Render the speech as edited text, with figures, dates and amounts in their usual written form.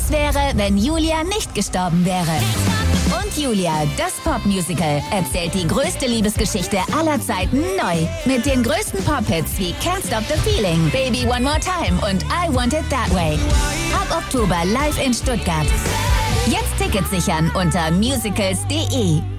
Was wäre, wenn Julia nicht gestorben wäre? Und Julia, das Popmusical, erzählt die größte Liebesgeschichte aller Zeiten neu. Mit den größten Pop-Hits wie Can't Stop the Feeling, Baby One More Time und I Want It That Way. Ab Oktober live in Stuttgart. Jetzt Tickets sichern unter musicals.de.